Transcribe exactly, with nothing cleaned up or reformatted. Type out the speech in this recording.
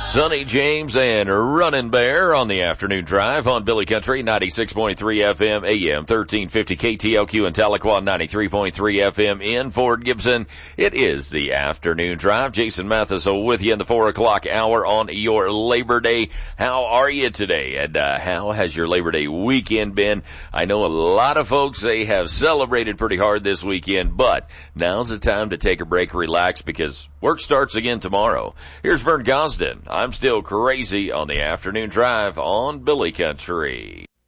Sonny James and Running Bear on the afternoon drive on Billy Country, ninety-six point three F M, A M thirteen fifty K T L Q in Tahlequah, ninety-three point three F M in Fort Gibson. It is the afternoon drive. Jason Mathis with you in the four o'clock hour on your Labor Day. How are you today? And uh, how has your Labor Day weekend been? I know a lot of folks, they have celebrated pretty hard this weekend, but now's the time to take a break, relax, because work starts again tomorrow. Here's Vern Gosden. I'm still crazy on the afternoon drive on Billy Country.